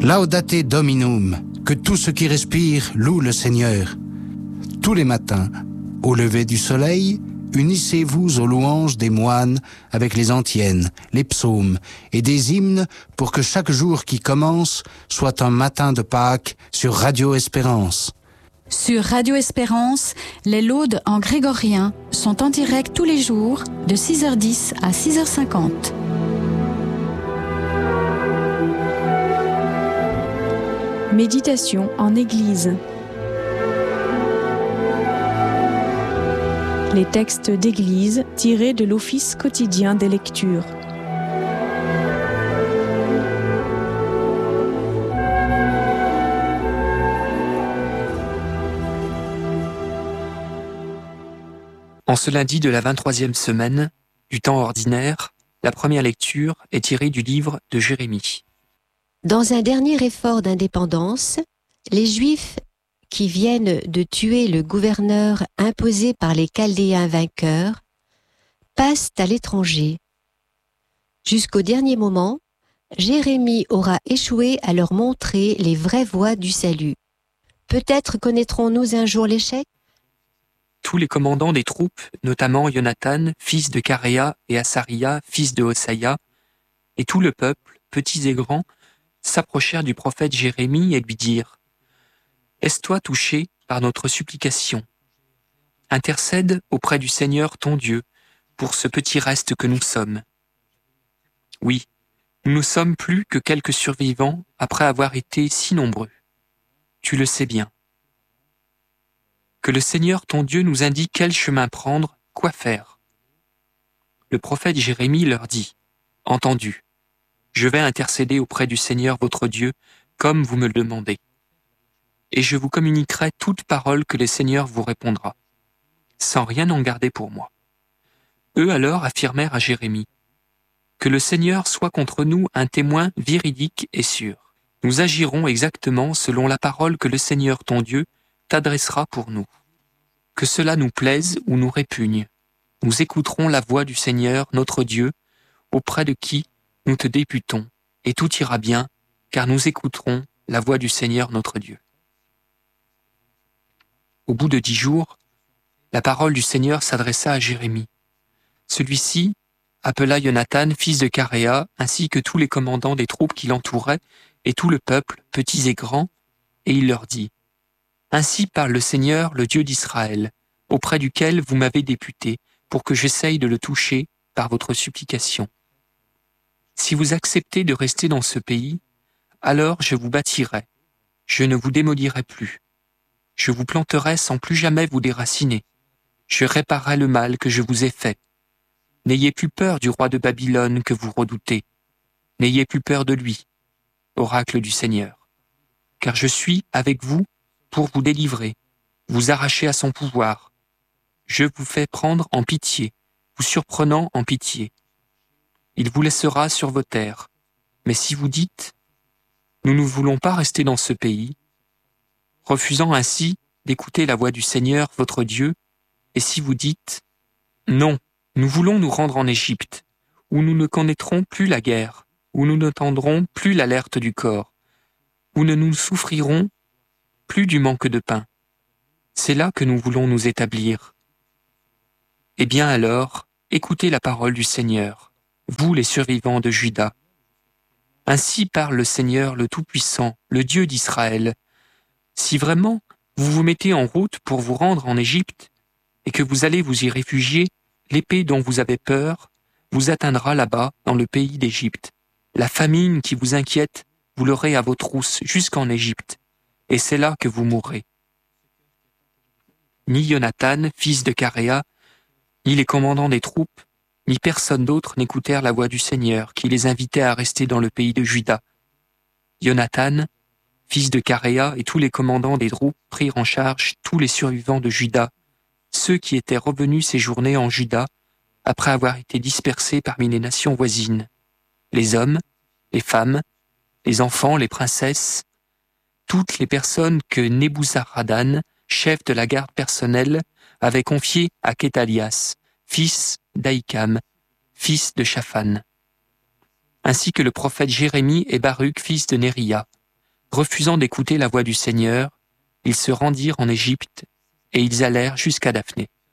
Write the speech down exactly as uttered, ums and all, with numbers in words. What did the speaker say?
Laudate Dominum, que tout ce qui respire loue le Seigneur. Tous les matins, au lever du soleil, unissez-vous aux louanges des moines avec les antiennes, les psaumes et des hymnes pour que chaque jour qui commence soit un matin de Pâques sur Radio Espérance. Sur Radio Espérance, les laudes en grégorien sont en direct tous les jours de six heures dix à six heures cinquante. Méditation en Église. Les textes d'Église tirés de l'Office quotidien des lectures. En ce lundi de la vingt-troisième semaine du temps ordinaire, la première lecture est tirée du livre de Jérémie. Dans un dernier effort d'indépendance, les Juifs qui viennent de tuer le gouverneur imposé par les Chaldéens vainqueurs passent à l'étranger. Jusqu'au dernier moment, Jérémie aura échoué à leur montrer les vraies voies du salut. Peut-être connaîtrons-nous un jour l'échec ? Tous les commandants des troupes, notamment Jonathan, fils de Caréa, et Asaria, fils de Hosaïa, et tout le peuple, petits et grands, s'approchèrent du prophète Jérémie et lui dirent « Est-ce toi touché par notre supplication ? Intercède auprès du Seigneur ton Dieu pour ce petit reste que nous sommes. Oui, nous ne sommes plus que quelques survivants après avoir été si nombreux. Tu le sais bien. Que le Seigneur ton Dieu nous indique quel chemin prendre, quoi faire. » Le prophète Jérémie leur dit « Entendu. Je vais intercéder auprès du Seigneur votre Dieu, comme vous me le demandez. Et je vous communiquerai toute parole que le Seigneur vous répondra, sans rien en garder pour moi. » Eux alors affirmèrent à Jérémie, « Que le Seigneur soit contre nous un témoin véridique et sûr. Nous agirons exactement selon la parole que le Seigneur ton Dieu t'adressera pour nous. Que cela nous plaise ou nous répugne, nous écouterons la voix du Seigneur notre Dieu, auprès de qui nous te députons, et tout ira bien, car nous écouterons la voix du Seigneur notre Dieu. » Au bout de dix jours, la parole du Seigneur s'adressa à Jérémie. Celui-ci appela Jonathan, fils de Caréa, ainsi que tous les commandants des troupes qui l'entouraient, et tout le peuple, petits et grands, et il leur dit « Ainsi parle le Seigneur, le Dieu d'Israël, auprès duquel vous m'avez député, pour que j'essaye de le toucher par votre supplication. Si vous acceptez de rester dans ce pays, alors je vous bâtirai, je ne vous démolirai plus. Je vous planterai sans plus jamais vous déraciner. Je réparerai le mal que je vous ai fait. N'ayez plus peur du roi de Babylone que vous redoutez. N'ayez plus peur de lui, oracle du Seigneur. Car je suis avec vous pour vous délivrer, vous arracher à son pouvoir. Je vous fais prendre en pitié, vous surprenant en pitié. Il vous laissera sur vos terres. Mais si vous dites « Nous ne voulons pas rester dans ce pays », refusant ainsi d'écouter la voix du Seigneur votre Dieu, et si vous dites « Non, nous voulons nous rendre en Égypte, où nous ne connaîtrons plus la guerre, où nous n'entendrons plus l'alerte du corps, où ne nous souffrirons plus du manque de pain. C'est là que nous voulons nous établir. » Eh bien alors, écoutez la parole du Seigneur, vous les survivants de Juda. Ainsi parle le Seigneur le Tout-Puissant, le Dieu d'Israël. Si vraiment vous vous mettez en route pour vous rendre en Égypte, et que vous allez vous y réfugier, l'épée dont vous avez peur vous atteindra là-bas dans le pays d'Égypte. La famine qui vous inquiète, vous l'aurez à vos trousses jusqu'en Égypte, et c'est là que vous mourrez. Ni Jonathan, fils de Caréa, ni les commandants des troupes, ni personne d'autre n'écoutèrent la voix du Seigneur qui les invitait à rester dans le pays de Juda. Jonathan, fils de Caréa, et tous les commandants des troupes prirent en charge tous les survivants de Juda, ceux qui étaient revenus séjourner en Juda après avoir été dispersés parmi les nations voisines, les hommes, les femmes, les enfants, les princesses, toutes les personnes que Nebuzaradan, chef de la garde personnelle, avait confiées à Kétalias, fils d'Aïkam, fils de Shaphan, ainsi que le prophète Jérémie et Baruch, fils de Néria, refusant d'écouter la voix du Seigneur, ils se rendirent en Égypte et ils allèrent jusqu'à Daphné.